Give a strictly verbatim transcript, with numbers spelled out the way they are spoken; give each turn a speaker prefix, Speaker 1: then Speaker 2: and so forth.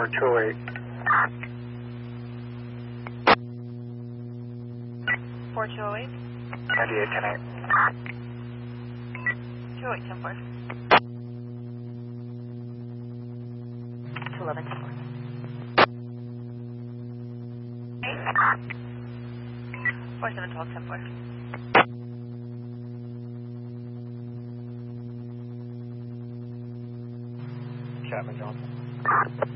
Speaker 1: four two oh eight.
Speaker 2: four two oh eight.
Speaker 1: ninety-eight ten eight.
Speaker 2: two oh eight ten four. two eleven ten four. four seven twelve ten four.
Speaker 1: Chapman Johnson.